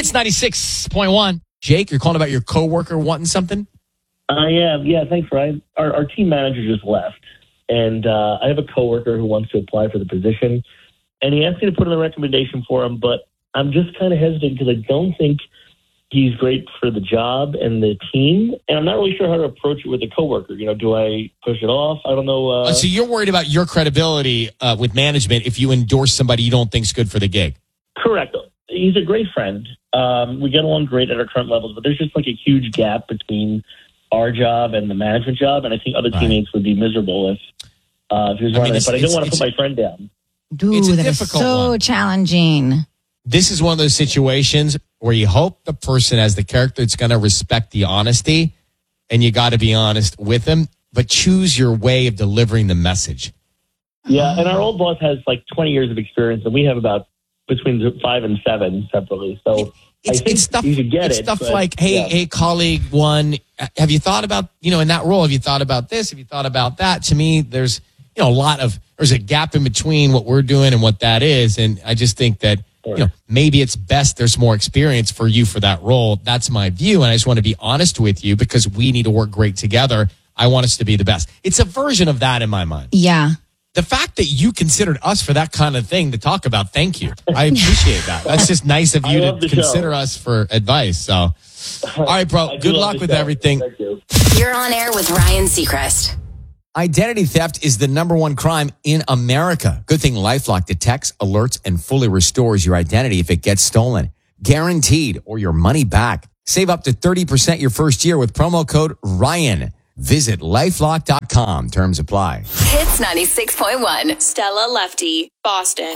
Hits 96.1. Jake, you're calling about your coworker wanting something? I am. Yeah, thanks, Ryan. Our team manager just left, and I have a coworker who wants to apply for the position, and he asked me to put in a recommendation for him, but I'm just kind of hesitant because I don't think he's great for the job and the team, and I'm not really sure how to approach it with a coworker. Do I push it off? I don't know. So you're worried about your credibility with management if you endorse somebody you don't think's good for the gig? Correct. He's a great friend. We get along great at our current levels, but there's just like a huge gap between our job and the management job, and I think other teammates would be miserable if he was running it. But I don't want to put my friend down. Dude, that is so challenging. This is one of those situations where you hope the person has the character that's going to respect the honesty, and you got to be honest with them, but choose your way of delivering the message. Yeah, and our old boss has like 20 years of experience, and we have about between 5 and 7 separately. So it's stuff, you should get it's stuff like, hey, colleague one, have you thought about, in that role, have you thought about this? Have you thought about that? To me, there's, there's a gap in between what we're doing and what that is. And I just think that, maybe it's best there's more experience for you for that role. That's my view. And I just want to be honest with you because we need to work great together. I want us to be the best. It's a version of that in my mind. Yeah. The fact that you considered us for that kind of thing to talk about, thank you. I appreciate that. That's just nice of you to consider us for advice. So, all right, bro. Good luck with everything. Thank you. You're on air with Ryan Seacrest. Identity theft is the #1 crime in America. Good thing LifeLock detects, alerts, and fully restores your identity if it gets stolen. Guaranteed, or your money back. Save up to 30% your first year with promo code Ryan. Visit LifeLock.com. Terms apply. Hits 96.1. Stella Lefty, Boston.